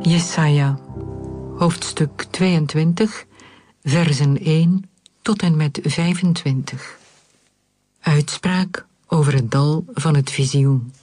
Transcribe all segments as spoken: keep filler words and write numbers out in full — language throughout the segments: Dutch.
Jesaja, hoofdstuk tweeëntwintig, versen één tot en met vijfentwintig. Uitspraak over het dal van het visioen.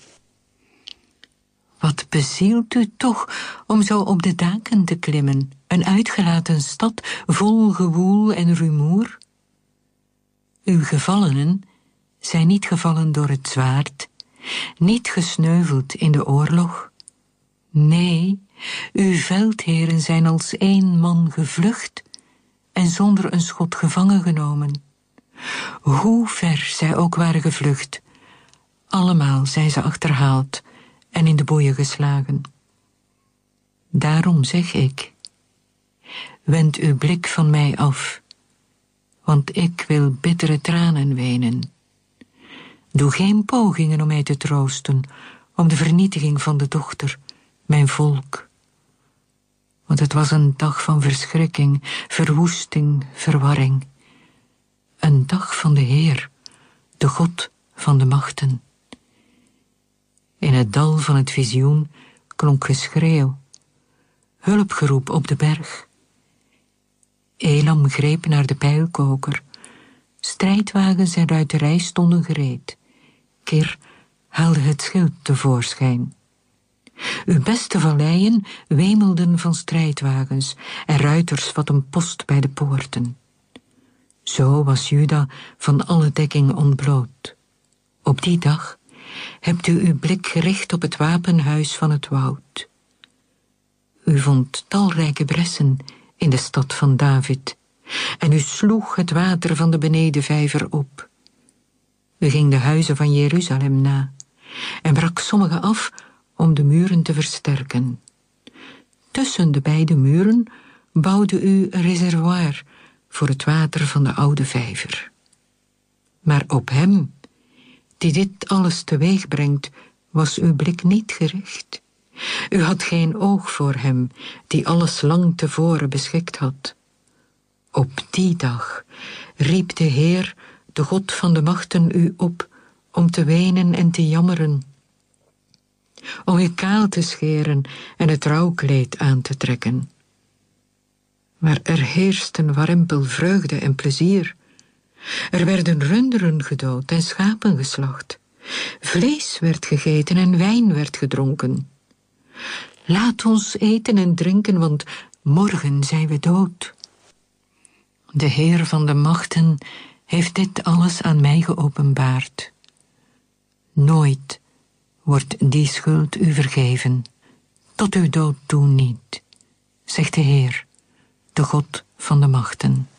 Wat bezielt u toch om zo op de daken te klimmen, een uitgelaten stad vol gewoel en rumoer? Uw gevallenen zijn niet gevallen door het zwaard, niet gesneuveld in de oorlog. Nee, uw veldheren zijn als één man gevlucht en zonder een schot gevangen genomen. Hoe ver zij ook waren gevlucht, allemaal zijn ze achterhaald en in de boeien geslagen. Daarom zeg ik, wend uw blik van mij af, want ik wil bittere tranen wenen. Doe geen pogingen om mij te troosten, om de vernietiging van de dochter, mijn volk. Want het was een dag van verschrikking, verwoesting, verwarring. Een dag van de Heer, de God van de machten. In het dal van het visioen klonk geschreeuw, hulpgeroep op de berg. Elam greep naar de pijlkoker. Strijdwagens en ruiterij stonden gereed. Kir haalde het schild tevoorschijn. Uw beste valleien wemelden van strijdwagens en ruiters vatten post bij de poorten. Zo was Juda van alle dekking ontbloot. Op die dag hebt u uw blik gericht op het wapenhuis van het woud. U vond talrijke bressen in de stad van David, en u sloeg het water van de benedenvijver op. U ging de huizen van Jeruzalem na, en brak sommige af om de muren te versterken. Tussen de beide muren bouwde u een reservoir voor het water van de oude vijver. Maar op hem, die dit alles teweeg brengt, was uw blik niet gericht. U had geen oog voor hem, die alles lang tevoren beschikt had. Op die dag riep de Heer, de God van de machten, u op om te wenen en te jammeren, om u kaal te scheren en het rouwkleed aan te trekken. Maar er heersten warempel vreugde en plezier. Er werden runderen gedood en schapen geslacht. Vlees werd gegeten en wijn werd gedronken. Laat ons eten en drinken, want morgen zijn we dood. De Heer van de machten heeft dit alles aan mij geopenbaard. Nooit wordt die schuld u vergeven, tot uw dood toe niet, zegt de Heer, de God van de machten.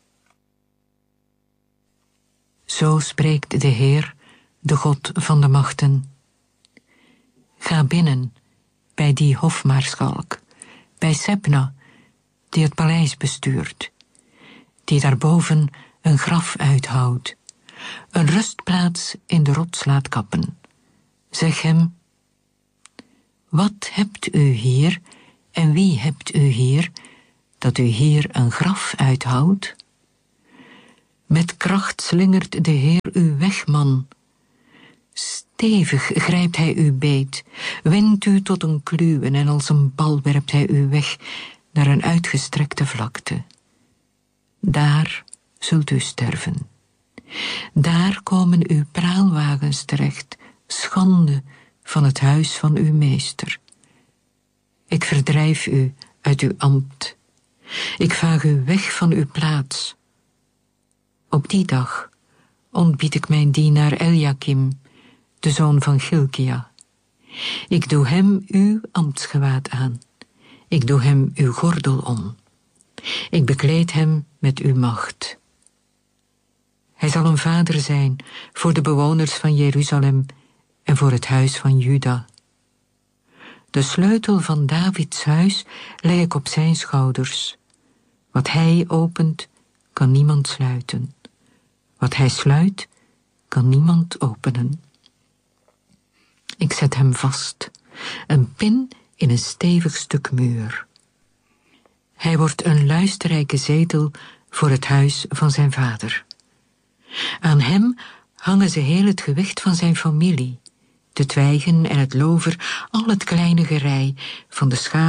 Zo spreekt de Heer, de God van de machten. Ga binnen bij die hofmaarschalk, bij Sebna, die het paleis bestuurt, die daarboven een graf uithoudt, een rustplaats in de rots laat kappen. Zeg hem, wat hebt u hier en wie hebt u hier, dat u hier een graf uithoudt? Met kracht slingert de Heer u weg, man. Stevig grijpt hij u beet, wendt u tot een kluwen en als een bal werpt hij u weg naar een uitgestrekte vlakte. Daar zult u sterven. Daar komen uw praalwagens terecht, schande van het huis van uw meester. Ik verdrijf u uit uw ambt. Ik vaag u weg van uw plaats. Op die dag ontbied ik mijn dienaar Eliakim, de zoon van Gilkia. Ik doe hem uw ambtsgewaad aan. Ik doe hem uw gordel om. Ik bekleed hem met uw macht. Hij zal een vader zijn voor de bewoners van Jeruzalem en voor het huis van Juda. De sleutel van Davids huis leg ik op zijn schouders. Wat hij opent, kan niemand sluiten. Wat hij sluit, kan niemand openen. Ik zet hem vast, een pin in een stevig stuk muur. Hij wordt een luisterrijke zetel voor het huis van zijn vader. Aan hem hangen ze heel het gewicht van zijn familie, de twijgen en het lover, al het kleine gerei, van de schalen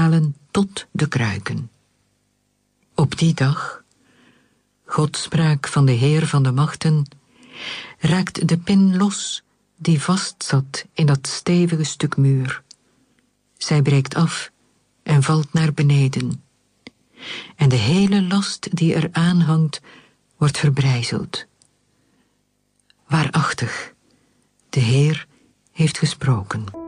tot de kruiken. Op die dag, God sprak van de Heer van de machten, raakt de pin los die vastzat in dat stevige stuk muur. Zij breekt af en valt naar beneden. En de hele last die er aanhangt, wordt verbrijzeld. Waarachtig, de Heer heeft gesproken.